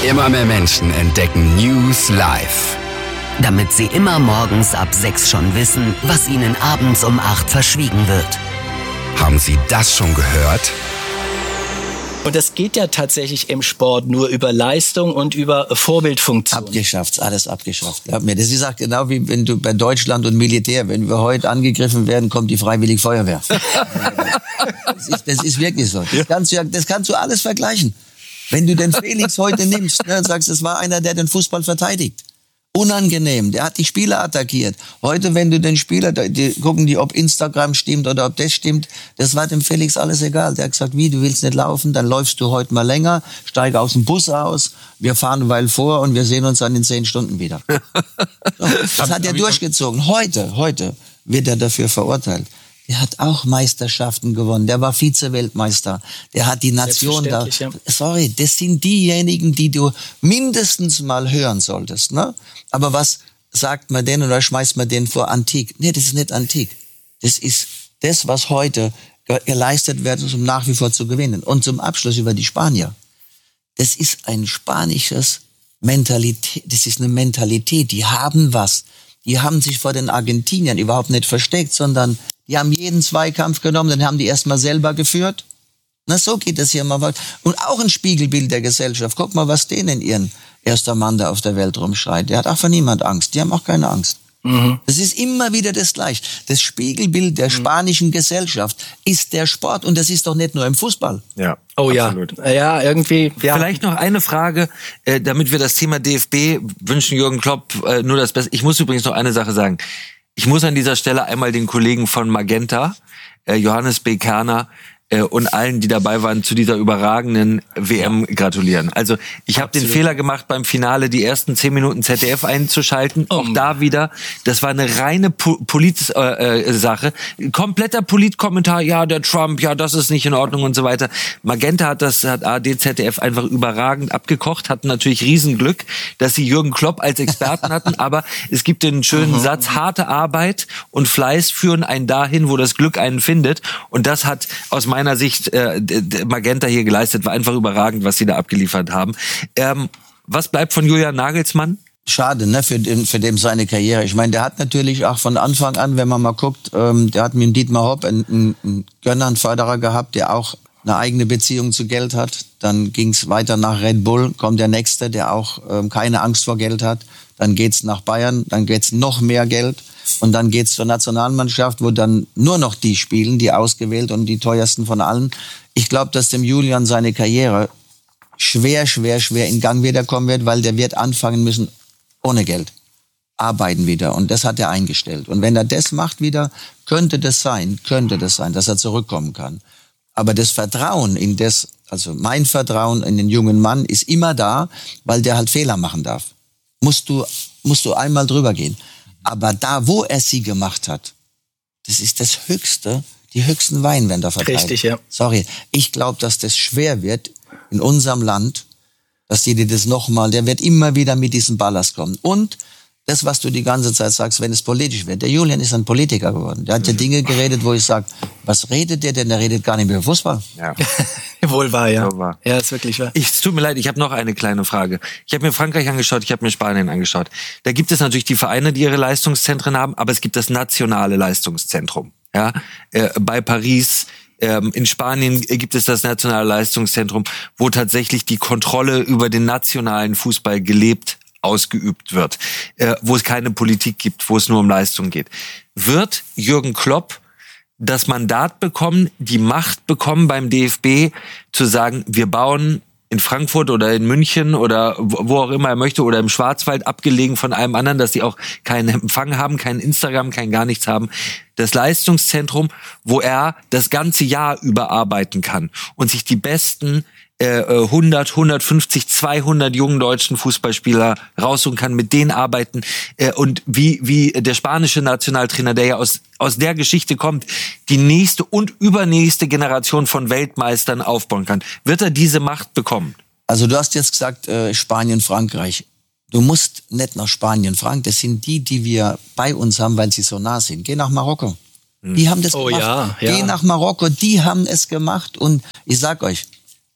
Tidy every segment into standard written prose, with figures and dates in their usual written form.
Immer mehr Menschen entdecken News live. Damit sie immer morgens ab 6 schon wissen, was ihnen abends um 8 verschwiegen wird. Haben Sie das schon gehört? Und das geht ja tatsächlich im Sport nur über Leistung und über Vorbildfunktion. Abgeschafft, alles abgeschafft. Glaub mir, das ist auch genau wie wenn du bei Deutschland und Militär, wenn wir heute angegriffen werden, kommt die Freiwillige Feuerwehr. Das ist wirklich so. Das kannst du alles vergleichen. Wenn du den Felix heute nimmst, ne, und sagst, es war einer, der den Fußball verteidigt. Unangenehm, der hat die Spieler attackiert. Heute, wenn du den Spieler, gucken die, ob Instagram stimmt oder ob das stimmt, das war dem Felix alles egal. Der hat gesagt, wie, du willst nicht laufen, dann läufst du heute mal länger, steige aus dem Bus aus, wir fahren eine Weile vor und wir sehen uns dann in 10 Stunden wieder. So, das hat er durchgezogen. Heute wird er dafür verurteilt. Der hat auch Meisterschaften gewonnen. Der war Vize-Weltmeister. Der hat die Nation da. Ja. Sorry, das sind diejenigen, die du mindestens mal hören solltest. Ne? Aber was sagt man denn oder schmeißt man denen vor? Antik. Nee, das ist nicht antik. Das ist das, was heute geleistet wird, um nach wie vor zu gewinnen. Und zum Abschluss über die Spanier. Das ist ein spanisches Mentalität. Das ist eine Mentalität. Die haben was. Die haben sich vor den Argentiniern überhaupt nicht versteckt, sondern die haben jeden Zweikampf genommen, dann haben die erstmal selber geführt. Na, so geht es hier mal weiter. Und auch ein Spiegelbild der Gesellschaft. Guck mal, was denen ihren erster Mann da auf der Welt rumschreit. Der hat auch vor niemand Angst. Die haben auch keine Angst. Mhm. Das ist immer wieder das Gleiche. Das Spiegelbild der spanischen Gesellschaft ist der Sport. Und das ist doch nicht nur im Fußball. Ja. Oh absolut. Ja, irgendwie. Ja. Vielleicht noch eine Frage, damit wir das Thema DFB wünschen Jürgen Klopp nur das Beste. Ich muss übrigens noch eine Sache sagen. Ich muss an dieser Stelle einmal den Kollegen von Magenta, Johannes B. Kerner, und allen, die dabei waren, zu dieser überragenden WM gratulieren. Also ich habe den Fehler gemacht, beim Finale die ersten 10 Minuten ZDF einzuschalten. Auch da wieder, das war eine reine Sache. Kompletter Politkommentar, ja, der Trump, ja, das ist nicht in Ordnung und so weiter. Magenta hat ARD, ZDF einfach überragend abgekocht, hatten natürlich Riesenglück, dass sie Jürgen Klopp als Experten hatten, aber es gibt den schönen Satz, harte Arbeit und Fleiß führen einen dahin, wo das Glück einen findet. Und das hat aus meiner Sicht Magenta hier geleistet, war einfach überragend, was sie da abgeliefert haben. Was bleibt von Julian Nagelsmann? Schade, ne, für den seine Karriere. Ich meine, der hat natürlich auch von Anfang an, wenn man mal guckt, der hat mit Dietmar Hopp einen Gönner, einen Förderer gehabt, der auch eine eigene Beziehung zu Geld hat. Dann ging's weiter nach Red Bull, kommt der Nächste, der auch keine Angst vor Geld hat. Dann geht's nach Bayern, dann geht's noch mehr Geld. Und dann geht's zur Nationalmannschaft, wo dann nur noch die spielen, die ausgewählt und die teuersten von allen. Ich glaube, dass dem Julian seine Karriere schwer in Gang wiederkommen wird, weil der wird anfangen müssen ohne Geld. Arbeiten wieder. Und das hat er eingestellt. Und wenn er das macht wieder, könnte das sein, dass er zurückkommen kann. Aber das Vertrauen in das, also mein Vertrauen in den jungen Mann ist immer da, weil der halt Fehler machen darf. Musst du einmal drüber gehen. Aber da, wo er sie gemacht hat, das ist das Höchste, die höchsten Weinwände verteilt. Richtig, ja. Sorry, ich glaube, dass das schwer wird in unserem Land, dass die das nochmal, der wird immer wieder mit diesem Ballast kommen. Und das, was du die ganze Zeit sagst, wenn es politisch wird. Der Julian ist ein Politiker geworden. Der hat ja Dinge geredet, wo ich sage, was redet der denn? Der redet gar nicht mehr über Fußball. Ja. Wohl wahr, ja. Wohl wahr. Ja, ist wirklich wahr. Es tut mir leid, ich habe noch eine kleine Frage. Ich habe mir Frankreich angeschaut, ich habe mir Spanien angeschaut. Da gibt es natürlich die Vereine, die ihre Leistungszentren haben, aber es gibt das nationale Leistungszentrum. Ja, bei Paris, in Spanien gibt es das nationale Leistungszentrum, wo tatsächlich die Kontrolle über den nationalen Fußball ausgeübt wird, wo es keine Politik gibt, wo es nur um Leistung geht. Wird Jürgen Klopp das Mandat bekommen, die Macht bekommen beim DFB, zu sagen, wir bauen in Frankfurt oder in München oder wo auch immer er möchte oder im Schwarzwald, abgelegen von allem anderen, dass sie auch keinen Empfang haben, kein Instagram, kein gar nichts haben. Das Leistungszentrum, wo er das ganze Jahr überarbeiten kann und sich die besten 100, 150, 200 jungen deutschen Fußballspieler raussuchen kann, mit denen arbeiten und wie der spanische Nationaltrainer, der ja aus der Geschichte kommt, die nächste und übernächste Generation von Weltmeistern aufbauen kann. Wird er diese Macht bekommen? Also du hast jetzt gesagt, Spanien, Frankreich. Du musst nicht nach Spanien, Frank. Das sind die wir bei uns haben, weil sie so nah sind. Geh nach Marokko. Die haben das gemacht. Ja. Geh nach Marokko, die haben es gemacht. Und ich sag euch,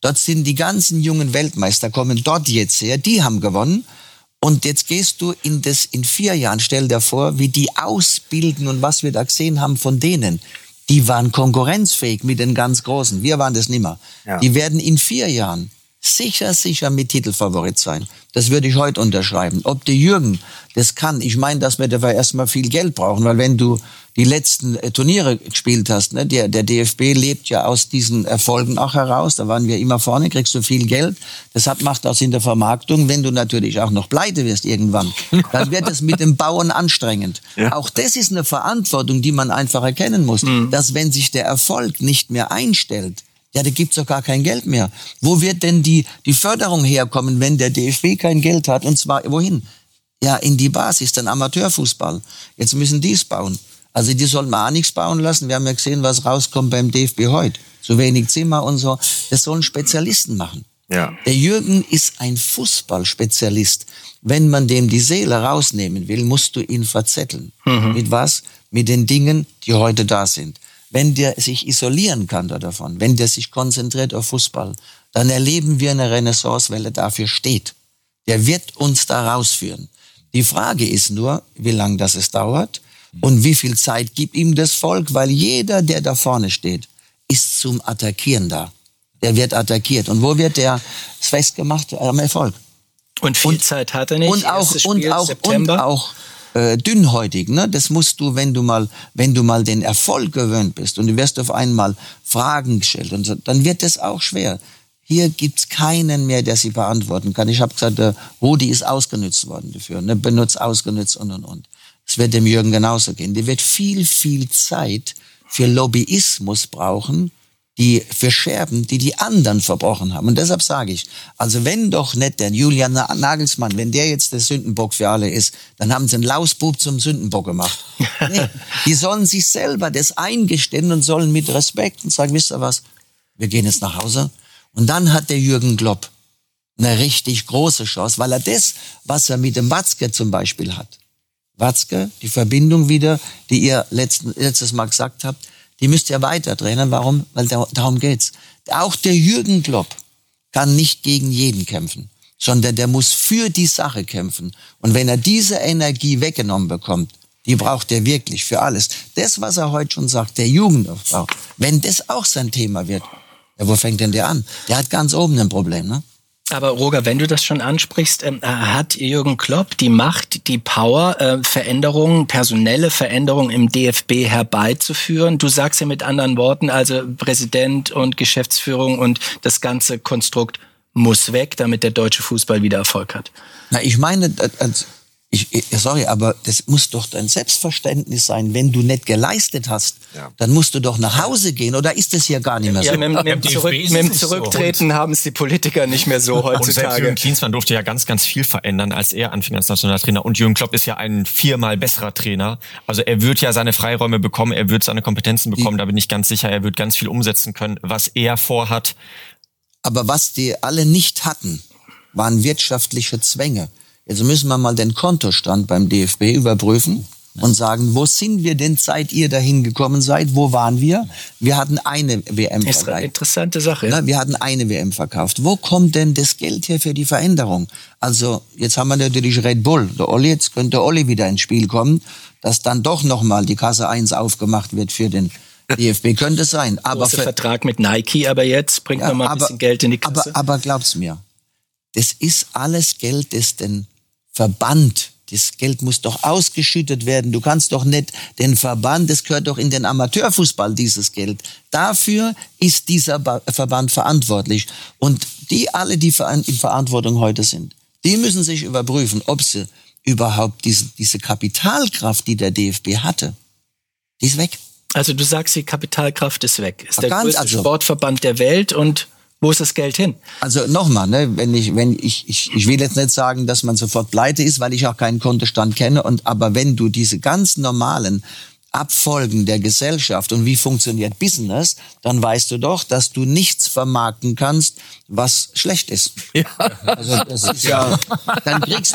Dort sind die ganzen jungen Weltmeister, kommen dort jetzt her, die haben gewonnen. Und jetzt gehst du in 4 Jahren, stell dir vor, wie die ausbilden und was wir da gesehen haben von denen. Die waren konkurrenzfähig mit den ganz Großen. Wir waren das nimmer. Ja. Die werden in 4 Jahren sicher mit Titelfavorit sein. Das würde ich heute unterschreiben. Ob der Jürgen das kann, ich meine, dass wir dafür erstmal viel Geld brauchen, weil wenn du die letzten Turniere gespielt hast, ne, der DFB lebt ja aus diesen Erfolgen auch heraus, da waren wir immer vorne, kriegst du viel Geld, das macht auch in der Vermarktung, wenn du natürlich auch noch pleite wirst irgendwann, dann wird es mit dem Bauen anstrengend. Ja. Auch das ist eine Verantwortung, die man einfach erkennen muss, dass wenn sich der Erfolg nicht mehr einstellt, ja, da gibt's doch gar kein Geld mehr. Wo wird denn die Förderung herkommen, wenn der DFB kein Geld hat? Und zwar wohin? Ja, in die Basis, den Amateurfußball. Jetzt müssen die es bauen. Also die sollen mal auch nichts bauen lassen. Wir haben ja gesehen, was rauskommt beim DFB heute. So wenig Zimmer und so. Das sollen Spezialisten machen. Ja. Der Jürgen ist ein Fußballspezialist. Wenn man dem die Seele rausnehmen will, musst du ihn verzetteln. Mit was? Mit den Dingen, die heute da sind. Wenn der sich isolieren kann davon, wenn der sich konzentriert auf Fußball, dann erleben wir eine Renaissance, weil er dafür steht. Der wird uns da rausführen. Die Frage ist nur, wie lange das dauert und wie viel Zeit gibt ihm das Volk, weil jeder, der da vorne steht, ist zum Attackieren da. Der wird attackiert. Und wo wird der festgemacht? Am Erfolg. Und viel Zeit hat er nicht. Und auch dünnhäutig, ne? Das musst du, wenn du mal den Erfolg gewöhnt bist und du wirst auf einmal Fragen gestellt und so, dann wird das auch schwer. Hier gibt's keinen mehr, der sie beantworten kann. Ich habe gesagt, der Rudi ist ausgenutzt worden dafür, ne? Ausgenutzt und. Es wird dem Jürgen genauso gehen. Der wird viel Zeit für Lobbyismus brauchen, für Scherben, die anderen verbrochen haben. Und deshalb sage ich, also wenn doch nicht der Julian Nagelsmann, wenn der jetzt der Sündenbock für alle ist, dann haben sie einen Lausbub zum Sündenbock gemacht. Nee, die sollen sich selber das eingestehen und sollen mit Respekt und sagen, wisst ihr was, wir gehen jetzt nach Hause. Und dann hat der Jürgen Klopp eine richtig große Chance, weil er das, was er mit dem Watzke zum Beispiel hat, Watzke, die Verbindung wieder, die ihr letztes Mal gesagt habt, die müsst ihr weiter trainieren. Warum? Weil darum geht's. Auch der Jürgen Klopp kann nicht gegen jeden kämpfen, sondern der muss für die Sache kämpfen. Und wenn er diese Energie weggenommen bekommt, die braucht er wirklich für alles. Das, was er heute schon sagt, der Jugendaufbau, wenn das auch sein Thema wird, ja, wo fängt denn der an? Der hat ganz oben ein Problem, ne? Aber Roger, wenn du das schon ansprichst, hat Jürgen Klopp die Macht, die Power, personelle Veränderungen im DFB herbeizuführen? Du sagst ja mit anderen Worten, also Präsident und Geschäftsführung und das ganze Konstrukt muss weg, damit der deutsche Fußball wieder Erfolg hat. Na, ich meine, sorry, aber das muss doch dein Selbstverständnis sein. Wenn du nicht geleistet hast, dann musst du doch nach Hause gehen. Oder ist das hier gar nicht mehr so? Ja, mit dem Zurücktreten so. Haben es die Politiker nicht mehr so heutzutage. Und selbst Jürgen Klinsmann durfte ja ganz viel verändern, als er anfing als Nationaltrainer. Und Jürgen Klopp ist ja ein 4-mal besserer Trainer. Also er wird ja seine Freiräume bekommen, er wird seine Kompetenzen bekommen. Da bin ich ganz sicher, er wird ganz viel umsetzen können, was er vorhat. Aber was die alle nicht hatten, waren wirtschaftliche Zwänge. Jetzt müssen wir mal den Kontostand beim DFB überprüfen und sagen, wo sind wir denn, seit ihr dahin gekommen seid? Wo waren wir? Wir hatten eine WM verkauft. Ist eine interessante Sache. Ja? Wir hatten eine WM verkauft. Wo kommt denn das Geld her für die Veränderung? Also jetzt haben wir natürlich Red Bull. Jetzt könnte der Olli wieder ins Spiel kommen, dass dann doch nochmal die Kasse 1 aufgemacht wird für den DFB. Könnte sein. Aber Vertrag mit Nike, aber jetzt bringt noch mal ein bisschen Geld in die Kasse. Aber glaub's mir, das ist alles Geld, das den Verband, das Geld muss doch ausgeschüttet werden. Du kannst doch nicht den Verband, das gehört doch in den Amateurfußball, dieses Geld. Dafür ist dieser Verband verantwortlich. Und die alle, die in Verantwortung heute sind, die müssen sich überprüfen, ob sie überhaupt diese Kapitalkraft, die der DFB hatte, die ist weg. Also du sagst, die Kapitalkraft ist weg. Ist der größte Sportverband der Welt und wo ist das Geld hin? Also nochmal, ne, ich will jetzt nicht sagen, dass man sofort pleite ist, weil ich auch keinen Kontostand kenne. Aber wenn du diese ganz normalen Abfolgen der Gesellschaft und wie funktioniert Business, dann weißt du doch, dass du nichts vermarkten kannst, was schlecht ist. Ja. Also das ist ja, dann kriegst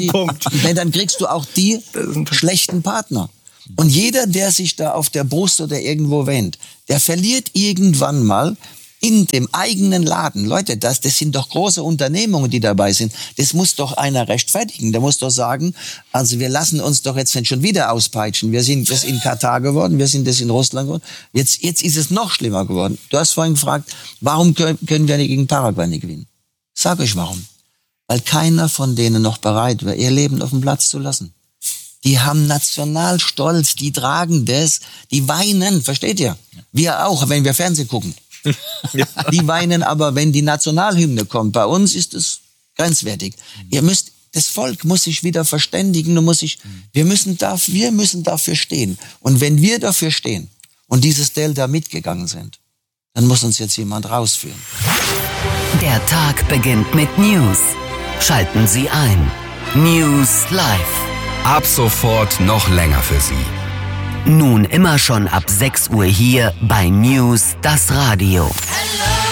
du auch die schlechten Partner. Und jeder, der sich da auf der Brust oder irgendwo wähnt, der verliert irgendwann mal in dem eigenen Laden. Leute, das sind doch große Unternehmungen, die dabei sind. Das muss doch einer rechtfertigen. Der muss doch sagen, also wir lassen uns doch jetzt nicht schon wieder auspeitschen. Wir sind das in Katar geworden, wir sind das in Russland geworden. Jetzt ist es noch schlimmer geworden. Du hast vorhin gefragt, warum können wir nicht gegen Paraguay nicht gewinnen? Sag euch warum. Weil keiner von denen noch bereit war, ihr Leben auf dem Platz zu lassen. Die haben Nationalstolz, die tragen das, die weinen, versteht ihr? Wir auch, wenn wir Fernsehen gucken. Die weinen aber, wenn die Nationalhymne kommt. Bei uns ist es grenzwertig. Das Volk muss sich wieder verständigen und wir müssen dafür stehen. Und wenn wir dafür stehen und dieses Delta mitgegangen sind, dann muss uns jetzt jemand rausführen. Der Tag beginnt mit News. Schalten Sie ein. News Live. Ab sofort noch länger für Sie. Nun immer schon ab 6 Uhr hier bei News, das Radio.